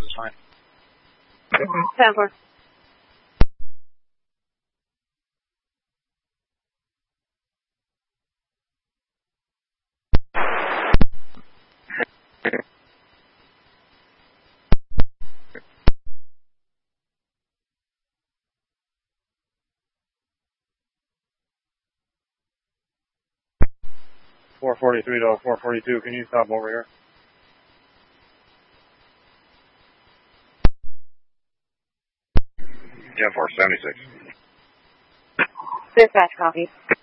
is fine. 10-4. .443 to 442, can you stop over here? Yeah, 476. Dispatch copy.